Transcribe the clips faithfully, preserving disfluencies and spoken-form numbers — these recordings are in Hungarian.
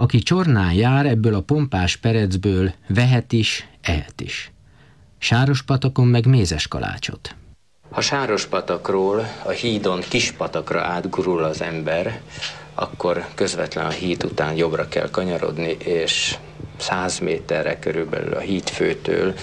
Aki Csornán jár, ebből a pompás perecből vehet is, ehet is. Sárospatakon meg mézes kalácsot. Ha Sárospatakról a hídon Kispatakra átgurul az ember, akkor közvetlen a híd után jobbra kell kanyarodni, és száz méterre körülbelül a hídfőtől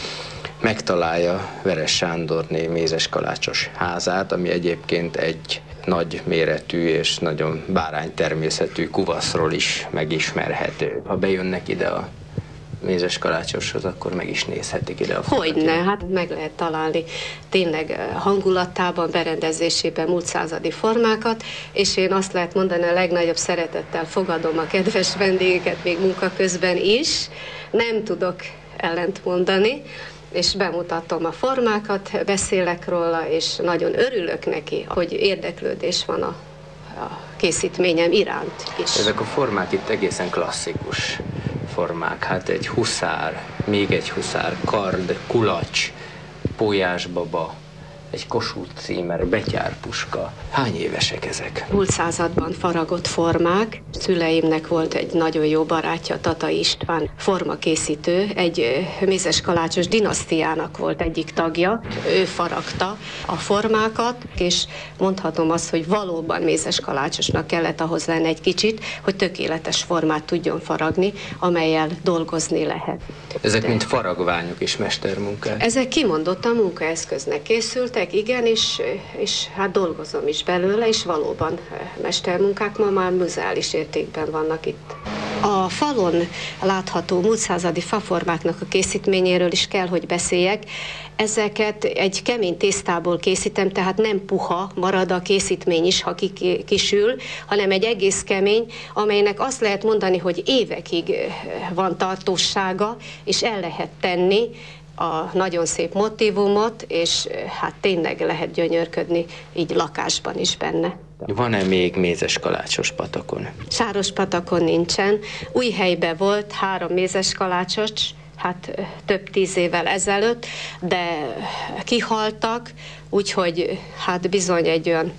megtalálja Veres Sándorné mézes kalácsos házát, ami egyébként egy nagy méretű és nagyon bárány természetű kuvaszról is megismerhető. Ha bejönnek ide a mézes kalácsoshoz, akkor meg is nézhetik ide a falat. Hogyne, hát meg lehet találni tényleg hangulatában, berendezésében múlt századi formákat, és én azt lehet mondani, a legnagyobb szeretettel fogadom a kedves vendégeket még munka közben is. Nem tudok ellent mondani, és bemutatom a formákat, beszélek róla, és nagyon örülök neki, hogy érdeklődés van a, a készítményem iránt is. Ezek a formák itt egészen klasszikus formák. Hát egy huszár, még egy huszár, kard, kulacs, pólyásbaba, egy Kossuth címer, betyárpuska. Hány évesek ezek? Múlt században faragott formák. Szüleimnek volt egy nagyon jó barátja, Tatai István, formakészítő, egy mézes kalácsos dinasztiának volt egyik tagja. Ő faragta a formákat, és mondhatom azt, hogy valóban mézes kalácsosnak kellett ahhoz lenni egy kicsit, hogy tökéletes formát tudjon faragni, amellyel dolgozni lehet. Ezek De... mind faragványok és mestermunkák? Ezek kimondottan munkaeszköznek készültek, igen, és, és hát dolgozom is belőle, és valóban mestermunkák ma már muzeális értékben vannak itt. A falon látható múltszázadi faformáknak a készítményéről is kell, hogy beszéljek. Ezeket egy kemény tésztából készítem, tehát nem puha marad a készítmény is, ha kisül, hanem egy egész kemény, amelynek azt lehet mondani, hogy évekig van tartósága, és el lehet tenni a nagyon szép motívumot, és hát tényleg lehet gyönyörködni így lakásban is benne. Van-e még mézes kalácsos patakon? Sárospatakon nincsen. Újhelyben volt három mézes kalácsos, hát több tíz évvel ezelőtt, de kihaltak, úgyhogy hát bizony egy olyan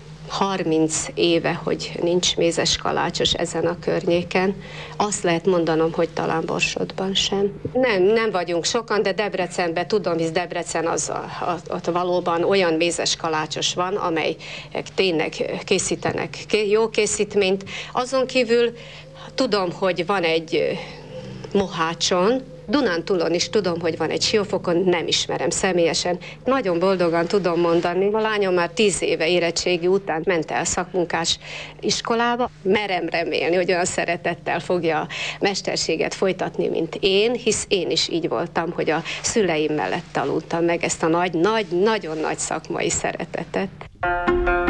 harminc éve, hogy nincs mézes kalácsos ezen a környéken. Azt lehet mondanom, hogy talán Borsodban sem. Nem, nem vagyunk sokan, de Debrecenben tudom, hisz Debrecen az a, a, ott valóban olyan mézes kalácsos van, amely tényleg készítenek jó készítményt. Azon kívül tudom, hogy van egy Mohácson, Dunántúlon is tudom, hogy van egy Siófokon, nem ismerem személyesen. Nagyon boldogan tudom mondani. A lányom már tíz éve érettségi után ment el szakmunkás iskolába. Merem remélni, hogy olyan szeretettel fogja a mesterséget folytatni, mint én, hisz én is így voltam, hogy a szüleim mellett tanultam meg ezt a nagy, nagy, nagyon nagy szakmai szeretetet.